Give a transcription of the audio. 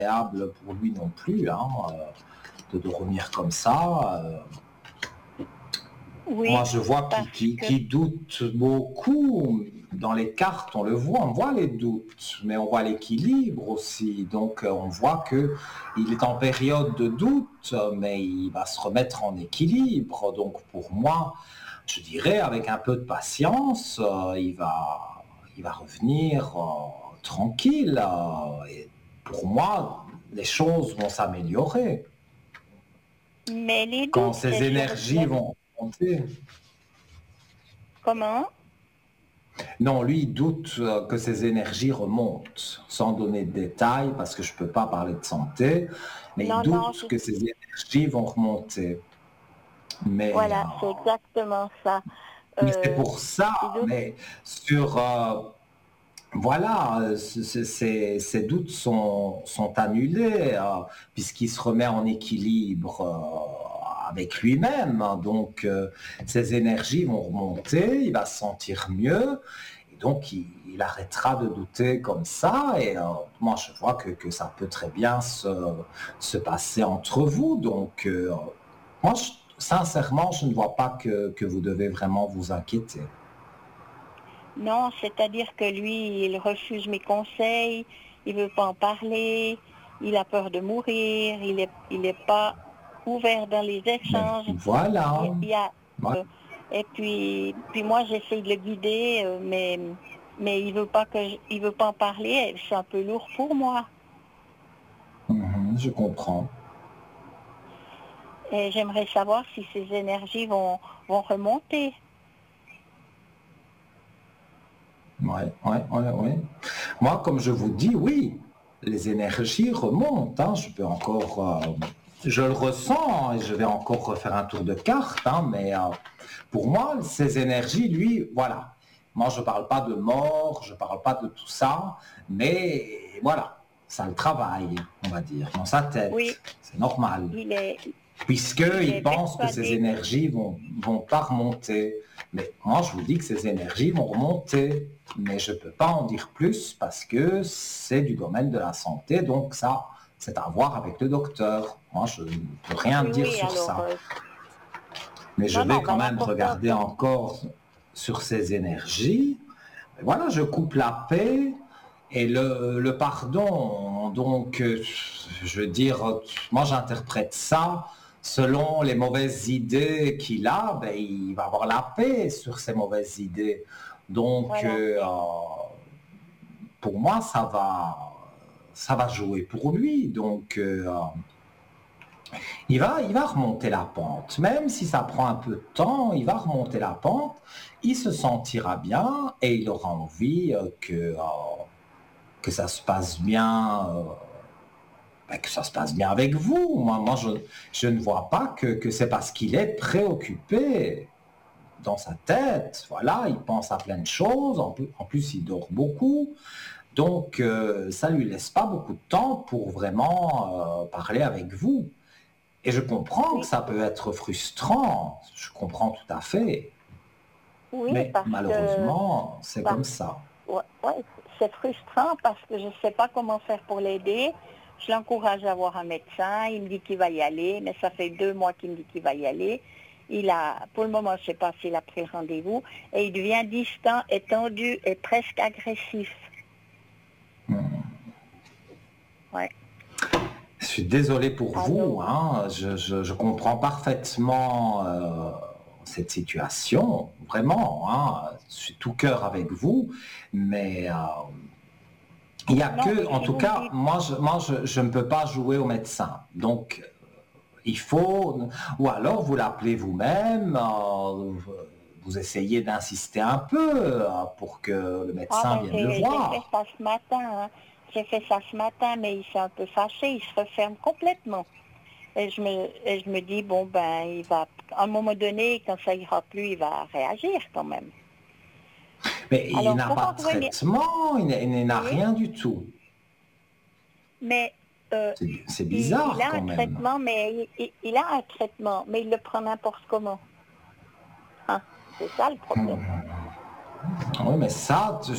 agréable pour lui non plus, hein, de dormir comme ça. Moi, Oui, je vois parce que qu'il doute beaucoup. Dans les cartes, on voit les doutes, mais on voit l'équilibre aussi. Donc, on voit que il est en période de doute, mais il va se remettre en équilibre. Donc, pour moi, je dirais, avec un peu de patience, il va revenir tranquille. Et pour moi, les choses vont s'améliorer. mais les Quand doutes, ces c'est sur énergies vont monter. comment? Non, lui, il doute que ses énergies remontent, sans donner de détails, parce que je ne peux pas parler de santé, mais il Non, non, doute que ses énergies vont remonter. Mais, voilà, c'est exactement ça. mais c'est Euh, pour ça, il doute, mais sur... voilà, ces doutes sont annulés, puisqu'il se remet en équilibre avec lui-même. Donc, ses énergies vont remonter, il va se sentir mieux. Et donc, il arrêtera de douter comme ça. Et moi, je vois que ça peut très bien se passer entre vous. Donc, moi, sincèrement, je ne vois pas que vous devez vraiment vous inquiéter. non, c'est-à-dire que lui, il refuse mes conseils, il veut pas en parler, il a peur de mourir, il est pas ouvert dans les Mais échanges. voilà. Il y a, Voilà. euh, et puis moi, j'essaye de le guider, mais il veut pas en parler. C'est un peu lourd pour moi. Mhm, je comprends. Et j'aimerais savoir si ces énergies vont remonter. Ouais, ouais, ouais, ouais. Moi, comme je vous dis, oui, les énergies remontent, hein. Je peux encore, je le ressens, hein, et je vais encore refaire un tour de carte, hein, mais pour moi, ces énergies, lui, voilà. Moi, je ne parle pas de mort, je ne parle pas de tout ça, mais voilà, ça le travaille, on va dire, dans sa Oui, tête. C'est normal. il est, il Puisqu'il est pense que ces persuadé. énergies vont pas remonter. Mais moi, je vous dis que ces énergies vont remonter. Mais je ne peux pas en dire plus parce que c'est du domaine de la santé, donc ça, c'est à voir avec le docteur. Moi, je ne peux rien Oui, dire oui, sur alors, ça. Mais je non, vais non, quand ben même regarder l'important, encore sur ces énergies. Et voilà, je coupe la paix et le pardon. Donc, je veux dire, moi j'interprète ça selon les mauvaises idées qu'il a, ben, il va avoir la paix sur ces mauvaises idées. Donc, voilà, pour moi, ça va jouer pour lui. Donc, il va remonter la pente. Même si ça prend un peu de temps, il va remonter la pente, il se sentira bien et il aura envie que ça se passe bien, que ça se passe bien avec vous. Je ne vois pas que c'est parce qu'il est préoccupé dans sa tête. Voilà, il pense à plein de choses. En plus, il dort beaucoup. Donc, ça lui laisse pas beaucoup de temps pour vraiment parler avec vous. Et je comprends que oui, ça peut être frustrant, je comprends tout à fait, oui, mais malheureusement, c'est parce, comme ça. ouais, ouais, c'est frustrant parce que je ne sais pas comment faire pour l'aider. Je l'encourage à voir un médecin, il me dit qu'il va y aller, mais ça fait 2 mois qu'il me dit qu'il va y aller. Pour le moment, je ne sais pas s'il a pris rendez-vous, et il devient distant, étendu et presque agressif. Ouais. Je suis désolé pour vous, Alors, hein. Je comprends parfaitement cette situation, vraiment, hein. Je suis tout cœur avec vous, mais il n'y a non, que, mais en si tout vous me cas, dites, je ne peux pas jouer au médecin. Donc, il faut, ou alors vous l'appelez vous-même, vous essayez d'insister un peu pour que le ah médecin ben vienne le j'ai fait voir. ça ce matin, hein. J'ai fait ça ce matin, mais il s'est un peu fâché, il se referme complètement. Et je me dis, bon, ben, à un moment donné, quand ça ira plus, il va réagir quand même. Mais il Alors, n'a pour pas en de revenir, traitement, il n'a oui, rien du tout. mais euh, C'est il bizarre a un quand même. traitement, mais il a un traitement, mais il le prend n'importe comment. Hein, c'est ça le problème. Oui, mais ça,